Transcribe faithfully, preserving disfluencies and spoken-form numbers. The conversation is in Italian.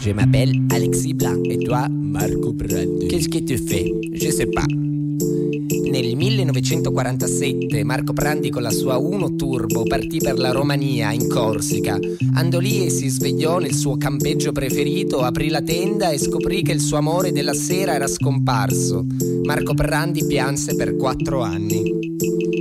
Je m'appelle Alexis Blanc et toi Marco Prandi. Qu'est-ce que tu fais? Je sais pas. Nel millenovecentoquarantasette Marco Prandi con la sua Uno Turbo partì per la Romania, in Corsica. Andò lì e si svegliò nel suo campeggio preferito, aprì la tenda e scoprì che il suo amore della sera era scomparso. Marco Prandi pianse per quattro anni.